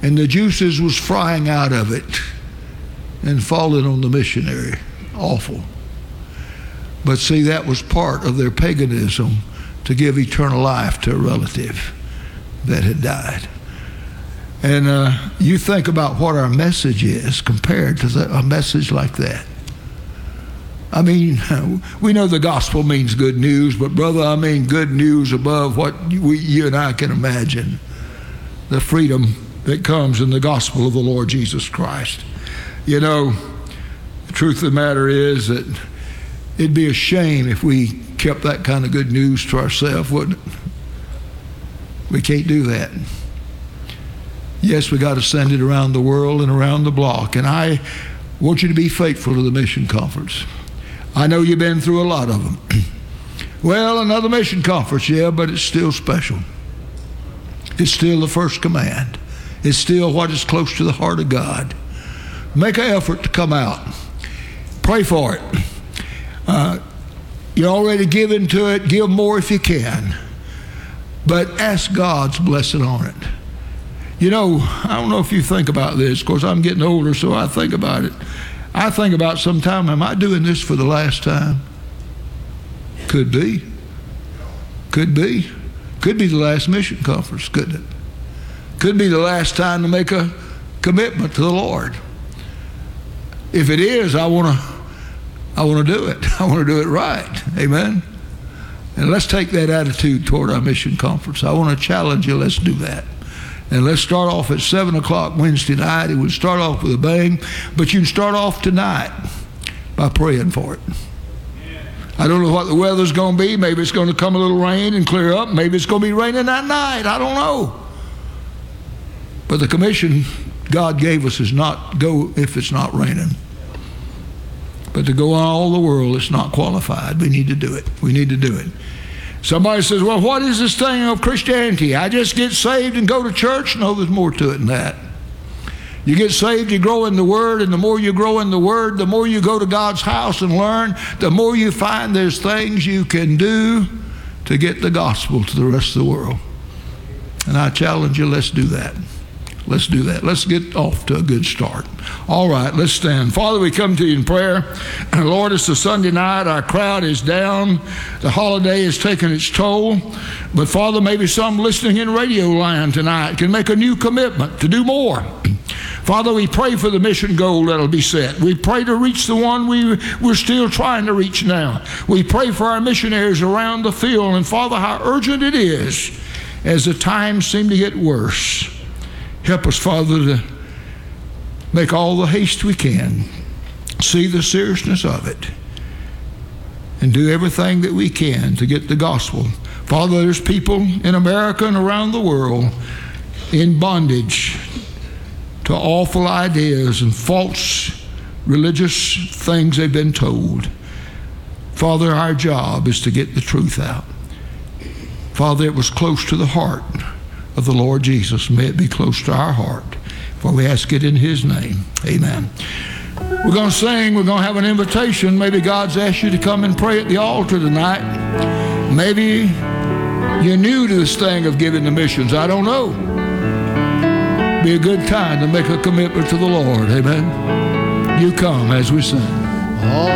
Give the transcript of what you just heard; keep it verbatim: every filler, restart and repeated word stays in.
and the juices was frying out of it and falling on the missionary. Awful. But see, that was part of their paganism, to give eternal life to a relative that had died. And uh, you think about what our message is compared to the, a message like that. I mean, we know the gospel means good news, but brother, I mean good news above what we, you and I can imagine. The freedom that comes in the gospel of the Lord Jesus Christ. You know, the truth of the matter is that it'd be a shame if we kept that kind of good news to ourselves, wouldn't it? We can't do that. Yes, we got to send it around the world and around the block. And I want you to be faithful to the mission conference. I know you've been through a lot of them. Well, another mission conference, yeah, but it's still special. It's still the first command. It's still what is close to the heart of God. Make an effort to come out. Pray for it. Uh, you're already giving to it. Give more if you can. But ask God's blessing on it. You know, I don't know if you think about this. Of course, I'm getting older, so I think about it. I think about sometime, am I doing this for the last time? Could be. Could be. Could be the last mission conference, couldn't it? Could be the last time to make a commitment to the Lord. If it is, I want to I want to do it. I want to do it right. Amen? And let's take that attitude toward our mission conference. I want to challenge you. Let's do that. And let's start off at seven o'clock Wednesday night. It would start off with a bang, but you can start off tonight by praying for it. I don't know what the weather's going to be. Maybe it's going to come a little rain and clear up. Maybe it's going to be raining that night. I don't know. But the commission God gave us is not go if it's not raining. But to go on all the world, it's not qualified. We need to do it. We need to do it. Somebody says, well, what is this thing of Christianity? I just get saved and go to church? No, there's more to it than that. You get saved, you grow in the Word, and the more you grow in the Word, the more you go to God's house and learn, the more you find there's things you can do to get the gospel to the rest of the world. And I challenge you, let's do that. Let's do that. Let's get off to a good start. All right, let's stand. Father, we come to you in prayer. Lord, it's a Sunday night. Our crowd is down. The holiday has taken its toll. But Father, maybe some listening in radio land tonight can make a new commitment to do more. Father, we pray for the mission goal that'll be set. We pray to reach the one we, we're still trying to reach now. We pray for our missionaries around the field. And Father, how urgent it is as the times seem to get worse. Help us, Father, to make all the haste we can, see the seriousness of it, and do everything that we can to get the gospel. Father, there's people in America and around the world in bondage to awful ideas and false religious things they've been told. Father, our job is to get the truth out. Father, it was close to the heart of the Lord Jesus. May it be close to our heart, for we ask it in His name. Amen. We're going to sing. We're going to have an invitation. Maybe God's asked you to come and pray at the altar tonight. Maybe you're new to this thing of giving to missions. I don't know. Be a good time to make a commitment to the Lord. Amen. You come as we sing.